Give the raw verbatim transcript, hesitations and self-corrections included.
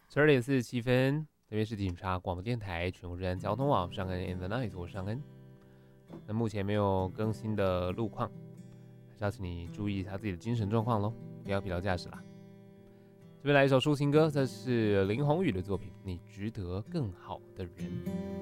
十二点四十七分，这边是警察广播电台全国治安交通网上恩 in the night， 我是上恩。那目前没有更新的路况，还是要请你注意一下自己的精神状况喽，不要疲劳驾驶啦。这边来一首抒情歌，这是林宏宇的作品《你值得更好的人》。